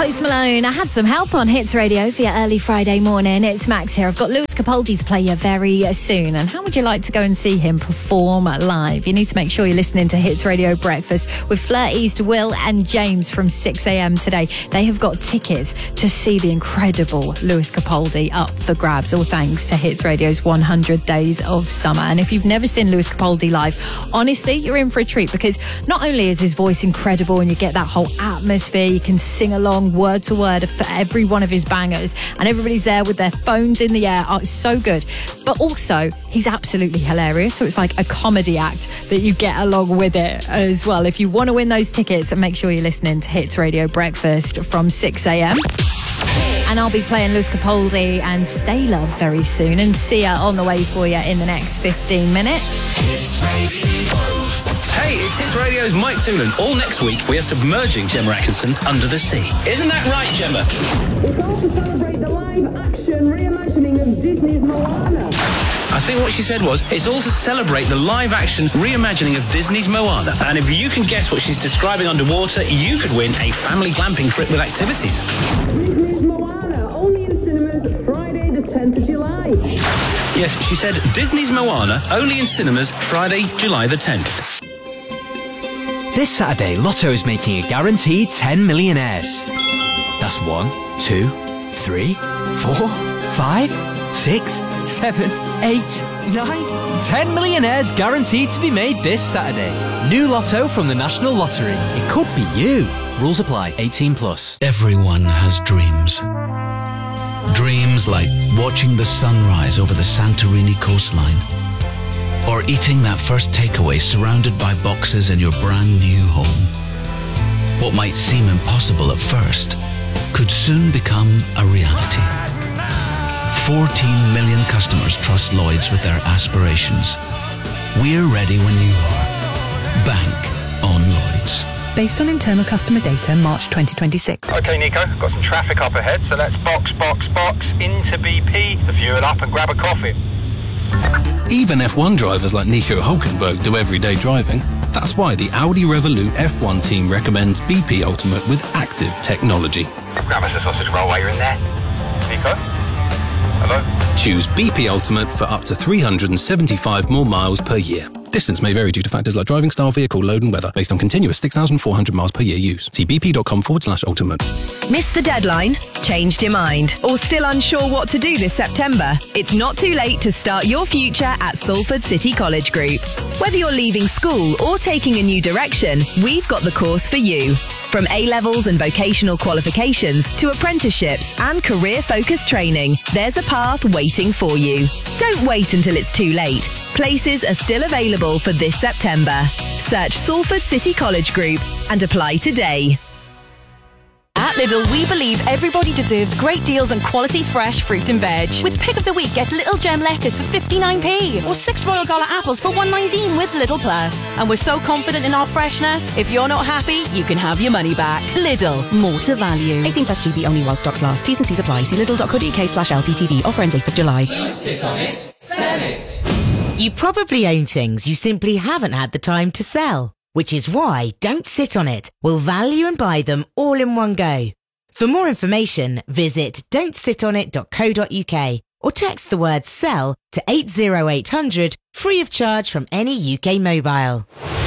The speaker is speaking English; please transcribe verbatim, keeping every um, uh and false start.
Post Malone. I had some help on Hits Radio for your early Friday morning. It's Max here. I've got Lewis Capaldi to play you very soon. And how would you like to go and see him perform live? You need to make sure you're listening to Hits Radio Breakfast with Fleur East, Will and James from six a.m. today. They have got tickets to see the incredible Lewis Capaldi up for grabs, all thanks to Hits Radio's one hundred Days of Summer. And if you've never seen Lewis Capaldi live, honestly, you're in for a treat, because not only is his voice incredible and you get that whole atmosphere, you can sing along word to word for every one of his bangers, and everybody's there with their phones in the air. Oh, it's so good. But also, he's absolutely hilarious. So it's like a comedy act that you get along with it as well. If you want to win those tickets, make sure you're listening to Hits Radio Breakfast from six a.m. And I'll be playing Lewis Capaldi and Stay Love very soon, and Sia on the way for you in the next fifteen minutes. Hits Radio. Hey, it's Hits Radio's Mike Toolan. All next week, we are submerging Gemma Atkinson under the sea. Isn't that right, Gemma? It's all to celebrate the live-action reimagining of Disney's Moana. I think what she said was, it's all to celebrate the live-action reimagining of Disney's Moana. And if you can guess what she's describing underwater, you could win a family glamping trip with activities. Disney's Moana, only in cinemas Friday the tenth of July. Yes, she said Disney's Moana, only in cinemas Friday, July the tenth. This Saturday, Lotto is making a guaranteed ten millionaires. That's one, two, three, four, five, six, seven, eight, nine, ten millionaires guaranteed to be made this Saturday. New Lotto from the National Lottery. It could be you. Rules apply. eighteen plus. Everyone has dreams. Dreams like watching the sunrise over the Santorini coastline, or eating that first takeaway surrounded by boxes in your brand new home. What might seem impossible at first could soon become a reality. fourteen million customers trust Lloyds with their aspirations. We're ready when you are. Bank on Lloyds. Based on internal customer data, March twenty twenty-six. OK, Nico, got some traffic up ahead, so let's box, box, box into B P, the fuel up and grab a coffee. Even F one drivers like Nico Hulkenberg do everyday driving. That's why the Audi Revolut F one team recommends B P Ultimate with active technology. Grab us a sausage roll while you're in there. Nico? Hello? Choose B P Ultimate for up to three hundred seventy-five more miles per year. Distance may vary due to factors like driving style, vehicle load and weather, based on continuous six thousand four hundred miles per year use. See bp.com forward slash ultimate. Missed the deadline? Changed your mind? Or still unsure what to do this September? It's not too late to start your future at Salford City College Group. Whether you're leaving school or taking a new direction, we've got the course for you. From A-levels and vocational qualifications to apprenticeships and career-focused training, there's a path waiting for you. Don't wait until it's too late. Places are still available for this September. Search Salford City College Group and apply today. At Lidl, we believe everybody deserves great deals on quality fresh fruit and veg. With Pick of the Week, get Little Gem lettuce for fifty-nine p or six Royal Gala apples for one nineteen with Lidl Plus. And we're so confident in our freshness, if you're not happy, you can have your money back. Lidl, more to value. eighteen plus G B only while stocks last. T's and C's apply. See lidl.co.uk slash LPTV. Offer ends eighth of July. Don't sit on it, sell it. You probably own things you simply haven't had the time to sell, which is why Don't Sit On It will value and buy them all in one go. For more information, visit don't sit on it dot co dot uk or text the word SELL to eight zero eight hundred free of charge from any U K mobile.